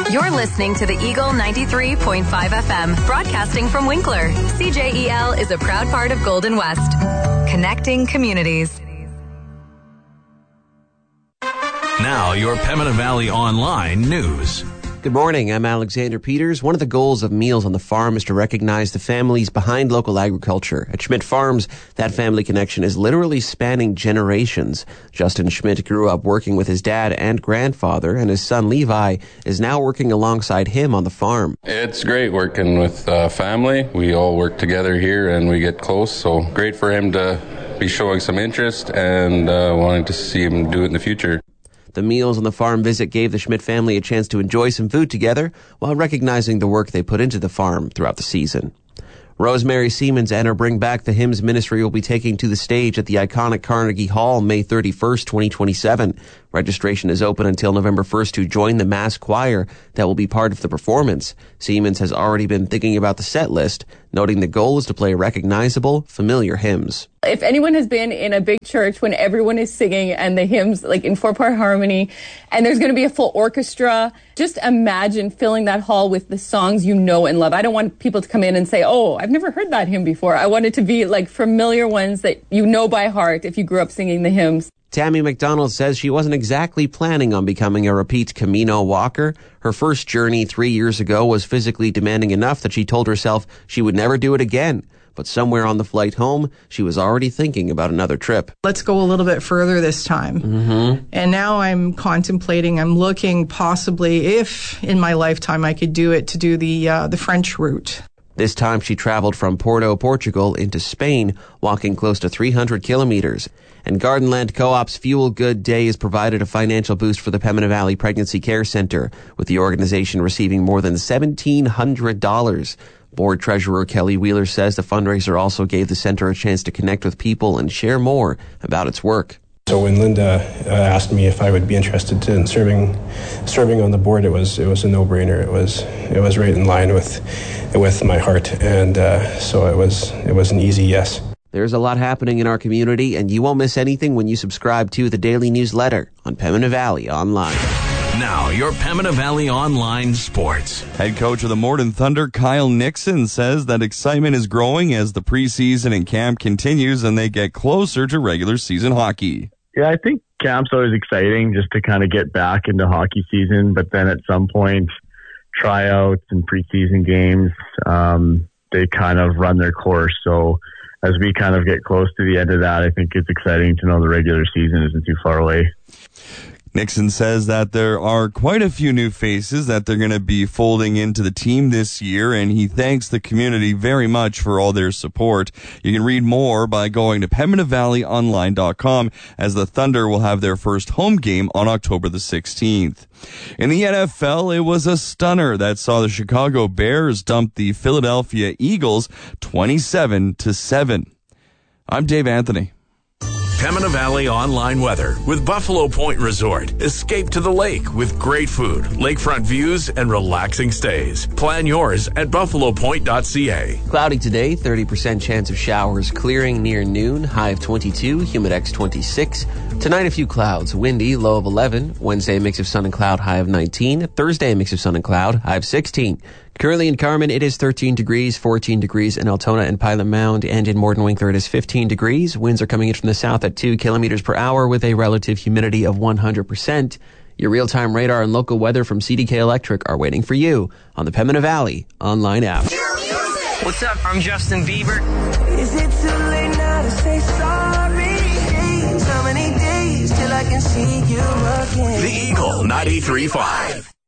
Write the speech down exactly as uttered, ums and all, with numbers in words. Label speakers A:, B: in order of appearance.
A: You're listening to the Eagle ninety-three point five F M, broadcasting from Winkler. C J E L is a proud part of Golden West, connecting communities.
B: Now, your Pembina Valley Online news.
C: Good morning, I'm Alexander Peters. One of the goals of Meals on the Farm is to recognize the families behind local agriculture. At Schmidt Farms, that family connection is literally spanning generations. Justin Schmidt grew up working with his dad and grandfather, and his son Levi is now working alongside him on the farm.
D: It's great working with uh, family. We all work together here and we get close, so great for him to be showing some interest and uh, wanting to see him do it in the future.
C: The Meals on the Farm visit gave the Schmidt family a chance to enjoy some food together while recognizing the work they put into the farm throughout the season. Rosemary Siemens and her Bring Back the Hymns ministry will be taking to the stage at the iconic Carnegie Hall May thirty-first, twenty twenty-seven. Registration is open until November first to join the mass choir that will be part of the performance. Siemens has already been thinking about the set list, noting the goal is to play recognizable, familiar hymns.
E: If anyone has been in a big church when everyone is singing and the hymns like in four-part harmony and there's going to be a full orchestra, just imagine filling that hall with the songs you know and love. I don't want people to come in and say, oh, I've never heard that hymn before. I want it to be like familiar ones that you know by heart if you grew up singing the hymns.
C: Tammy McDonald says she wasn't exactly planning on becoming a repeat Camino walker. Her first journey three years ago was physically demanding enough that she told herself she would never do it again. But somewhere on the flight home, she was already thinking about another trip.
F: Let's go a little bit further this time.
C: Mm-hmm.
F: And now I'm contemplating, I'm looking possibly, if in my lifetime I could do it, to do the uh, the French route.
C: This time she traveled from Porto, Portugal into Spain, walking close to three hundred kilometers. And Gardenland Co-op's Fuel Good Day has provided a financial boost for the Pembina Valley Pregnancy Care Center, with the organization receiving more than seventeen hundred dollars. Board Treasurer Kelly Wheeler says the fundraiser also gave the center a chance to connect with people and share more about its work.
G: So when Linda uh, asked me if I would be interested in serving serving on the board, it was it was a no-brainer. It was it was right in line with with my heart, and uh, so it was it was an easy yes.
C: There's a lot happening in our community, and you won't miss anything when you subscribe to the daily newsletter on Pembina Valley Online.
B: Now, your Pembina Valley Online Sports.
H: Head coach of the Morden Thunder, Kyle Nixon, says that excitement is growing as the preseason and camp continues and they get closer to regular season hockey.
I: Yeah, I think camp's always exciting just to kind of get back into hockey season, but then at some point, tryouts and preseason games, um, they kind of run their course. So as we kind of get close to the end of that, I think it's exciting to know the regular season isn't too far away.
H: Nixon says that there are quite a few new faces that they're going to be folding into the team this year, and he thanks the community very much for all their support. You can read more by going to pembina valley online dot com, as the Thunder will have their first home game on October the sixteenth. In the N F L, it was a stunner that saw the Chicago Bears dump the Philadelphia Eagles twenty-seven to seven. I'm Dave Anthony.
B: Pembina Valley Online Weather with Buffalo Point Resort. Escape to the lake with great food, lakefront views, and relaxing stays. Plan yours at buffalo point dot c a.
C: Cloudy today, thirty percent chance of showers clearing near noon, high of twenty-two, humidex twenty-six. Tonight a few clouds, windy, low of eleven. Wednesday a mix of sun and cloud, high of nineteen. Thursday a mix of sun and cloud, high of sixteen. Currently in Carmen, it is thirteen degrees, fourteen degrees in Altona and Pilot Mound, and in Morden Winkler it is fifteen degrees. Winds are coming in from the south at two kilometers per hour with a relative humidity of one hundred percent. Your real-time radar and local weather from C D K Electric are waiting for you on the Pembina Valley online app.
J: What's up? I'm Justin Bieber.
K: Is it too late now to say sorry? So many days till I can see you again.
B: The Eagle ninety-three point five.